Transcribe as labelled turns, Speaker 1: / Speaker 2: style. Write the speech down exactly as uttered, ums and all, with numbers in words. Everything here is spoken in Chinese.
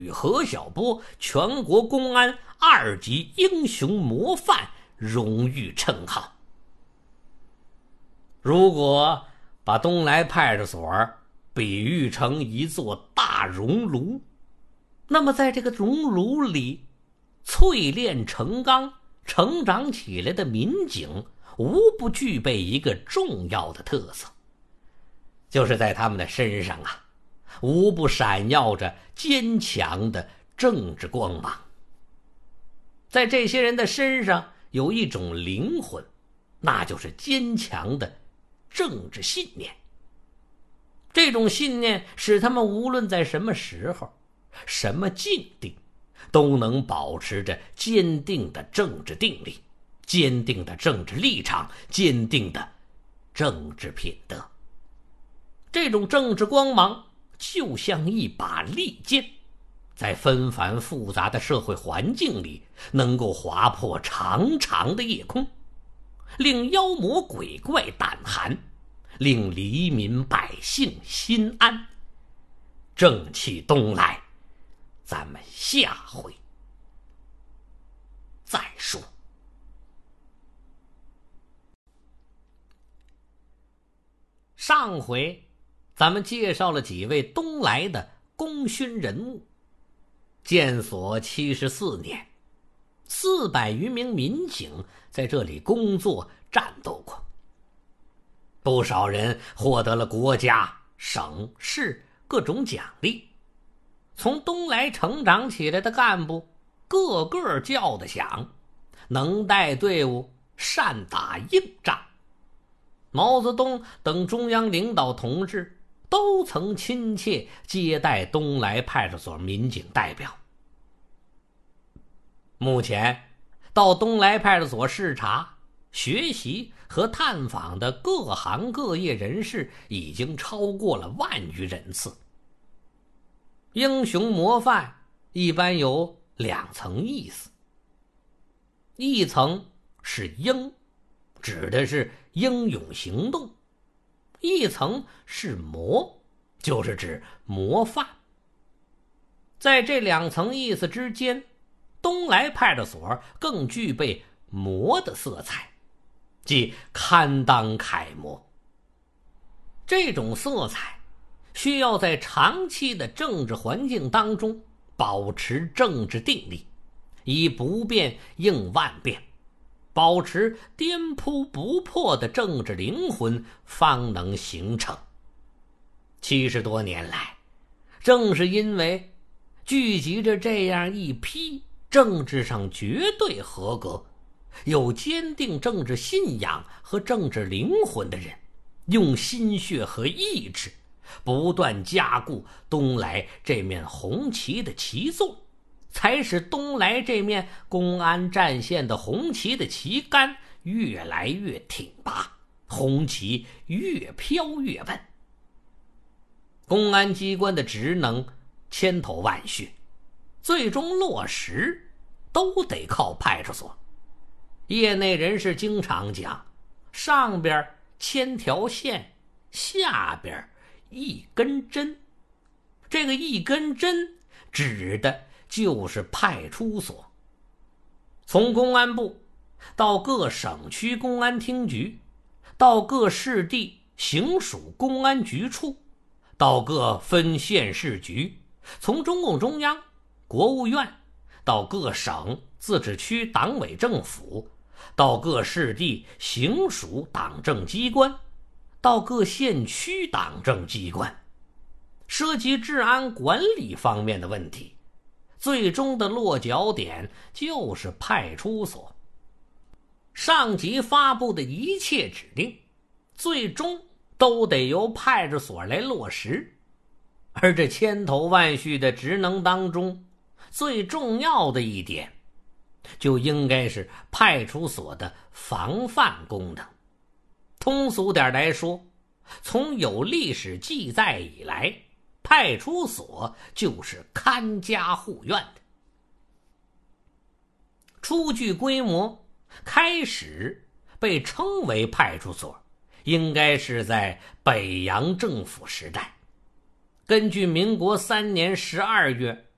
Speaker 1: 何小波全国公安二级英雄模范荣誉称号。如果把东来派出所比喻成一座大熔炉，那么在这个熔炉里淬炼成钢成长起来的民警无不具备一个重要的特色，就是在他们的身上啊，无不闪耀着坚强的政治光芒。在这些人的身上有一种灵魂，那就是坚强的政治信念。这种信念使他们无论在什么时候、什么境地，都能保持着坚定的政治定力、坚定的政治立场、坚定的政治品德。这种政治光芒就像一把利剑，在纷繁复杂的社会环境里，能够划破长长的夜空，令妖魔鬼怪胆寒，令黎民百姓心安。正气东来，咱们下回再说。上回咱们介绍了几位东来的功勋人物。建所七十四年，四百余名民警在这里工作战斗过，不少人获得了国家、省市各种奖励。从东来成长起来的干部个个叫得响，能带队伍，善打硬仗。毛泽东等中央领导同志都曾亲切接待东来派出所民警代表。目前到东来派出所视察、学习和探访的各行各业人士已经超过了万余人次。英雄模范一般有两层意思，一层是英，指的是英勇行动；一层是模，就是指模范。在这两层意思之间，东来派出所更具备模的色彩，即堪当楷模。这种色彩需要在长期的政治环境当中保持政治定力，以不变应万变，保持颠扑不破的政治灵魂，方能形成。七十多年来，正是因为聚集着这样一批政治上绝对合格、有坚定政治信仰和政治灵魂的人，用心血和意志不断加固东来这面红旗的旗座，才使东来这面公安战线的红旗的旗杆越来越挺拔，红旗越飘越稳。公安机关的职能千头万绪，最终落实都得靠派出所。业内人士经常讲，上边千条线，下边一根针。这个一根针指的就是派出所。从公安部到各省区公安厅局，到各市地行署公安局处，到各分县市局，从中共中央、国务院到各省自治区党委政府，到各市地行署党政机关，到各县区党政机关，涉及治安管理方面的问题，最终的落脚点就是派出所。上级发布的一切指令，最终都得由派出所来落实。而这千头万绪的职能当中，最重要的一点，就应该是派出所的防范功能。通俗点来说，从有历史记载以来，派出所就是看家护院的。初具规模，开始被称为派出所，应该是在北洋政府时代。根据民国三年十二月